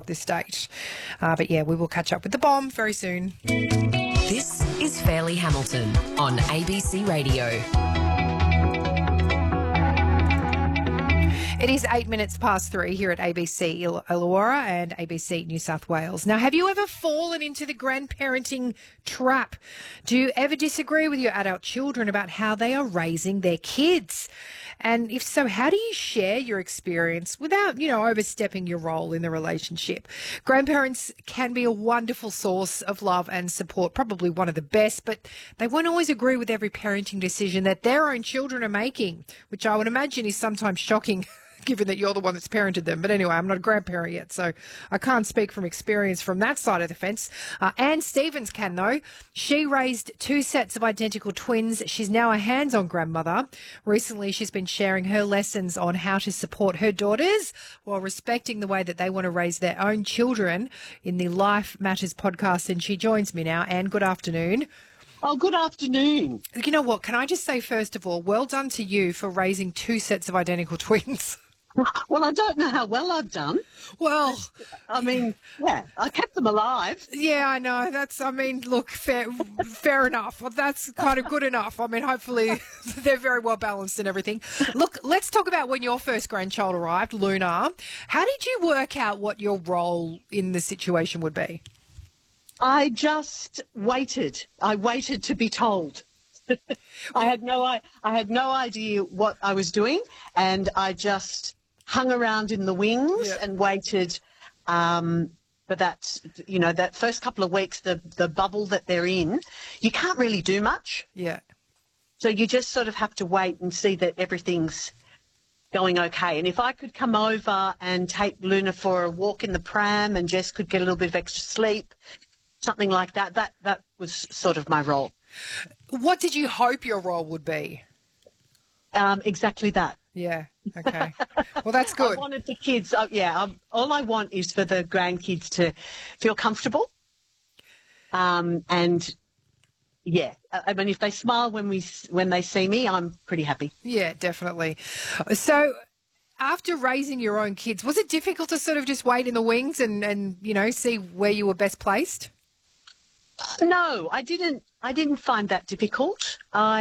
this date. But yeah, we will catch up with the bomb very soon. This is Fairleigh Hamilton on ABC Radio. It is 8 minutes past 3 here at ABC Illawarra and ABC New South Wales. Now, have you ever fallen into the grandparenting trap? Do you ever disagree with your adult children about how they are raising their kids? And if so, how do you share your experience without, overstepping your role in the relationship? Grandparents can be a wonderful source of love and support, probably one of the best, but they won't always agree with every parenting decision that their own children are making, which I would imagine is sometimes shocking given that you're the one that's parented them. But anyway, I'm not a grandparent yet, so I can't speak from experience from that side of the fence. Anne Stevens can, though. She raised 2 sets of identical twins. She's now a hands-on grandmother. Recently, she's been sharing her lessons on how to support her daughters while respecting the way that they want to raise their own children in the Life Matters podcast. And she joins me now. Anne, good afternoon. Oh, good afternoon. You know what? Can I just say, first of all, well done to you for raising 2 sets of identical twins. Well, I don't know how well I've done. Well, I mean, yeah, I kept them alive. Yeah, I know. Look, fair enough. Well, that's kind of good enough. I mean, hopefully they're very well balanced and everything. Look, let's talk about when your first grandchild arrived, Luna. How did you work out what your role in the situation would be? I just waited. I waited to be told. I had no idea what I was doing, and I just hung around in the wings and waited for that first couple of weeks, the bubble that they're in. You can't really do much. Yeah. So you just sort of have to wait and see that everything's going okay. And if I could come over and take Luna for a walk in the pram and Jess could get a little bit of extra sleep, something like that, that was sort of my role. What did you hope your role would be? Exactly that. Yeah. Okay. Well, that's good. I wanted the kids. All I want is for the grandkids to feel comfortable. And yeah, I mean, if they smile when they see me, I'm pretty happy. Yeah, definitely. So, after raising your own kids, was it difficult to sort of just wait in the wings and see where you were best placed? No, I didn't find that difficult.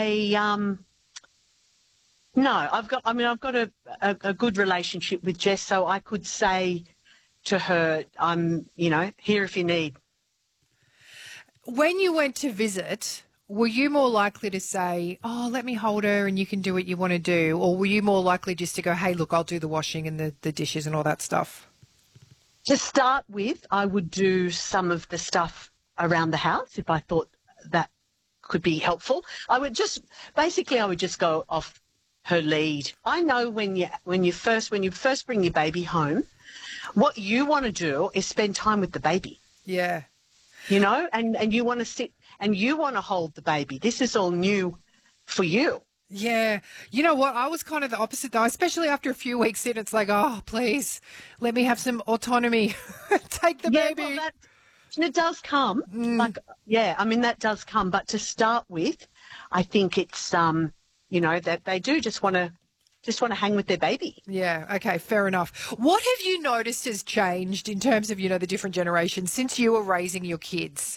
I've got a good relationship with Jess, so I could say to her, I'm, here if you need. When you went to visit, were you more likely to say, oh, let me hold her and you can do what you want to do? Or were you more likely just to go, hey, look, I'll do the washing and the dishes and all that stuff? To start with, I would do some of the stuff around the house if I thought that could be helpful. I would just go off her lead. I know when you first bring your baby home, what you want to do is spend time with the baby. Yeah. And you want to sit and you want to hold the baby. This is all new for you. Yeah. You know what? I was kind of the opposite though, especially after a few weeks in. It's like, oh, please, let me have some autonomy. Take the baby. Well, it does come. That does come. But to start with, I think it's, that they do just want to hang with their baby. Yeah, okay, fair enough. What have you noticed has changed in terms of, the different generations since you were raising your kids?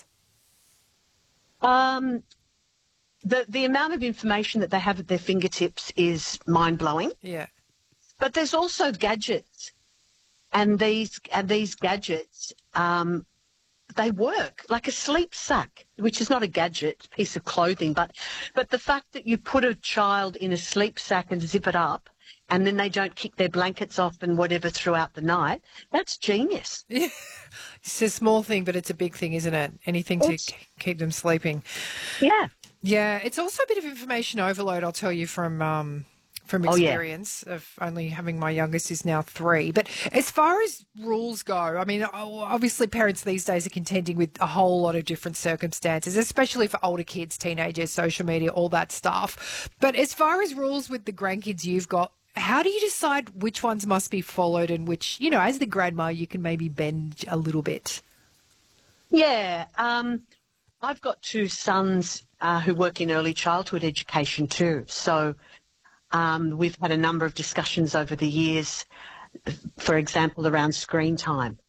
The amount of information that they have at their fingertips is mind-blowing. Yeah. But there's also gadgets. And these gadgets, they work like a sleep sack, which is not a gadget, piece of clothing, but the fact that you put a child in a sleep sack and zip it up and then they don't kick their blankets off and whatever throughout the night, that's genius. Yeah. It's a small thing, but it's a big thing, isn't it? Anything to keep them sleeping. Yeah. Yeah, it's also a bit of information overload, I'll tell you, from experience of only having my youngest is now 3. But as far as rules go, I mean, obviously parents these days are contending with a whole lot of different circumstances, especially for older kids, teenagers, social media, all that stuff. But as far as rules with the grandkids you've got, how do you decide which ones must be followed and which, as the grandma, you can maybe bend a little bit? Yeah, I've got 2 sons who work in early childhood education too. So we've had a number of discussions over the years, for example, around screen time.